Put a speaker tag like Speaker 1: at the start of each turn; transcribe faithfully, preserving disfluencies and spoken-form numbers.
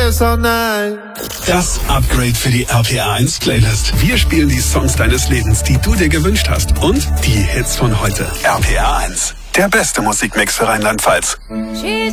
Speaker 1: Yes or Nein.
Speaker 2: Das Upgrade für die R P R eins Playlist. Wir spielen die Songs deines Lebens, die du dir gewünscht hast. Und die Hits von heute. R P R eins. Der beste Musikmix für Rheinland-Pfalz.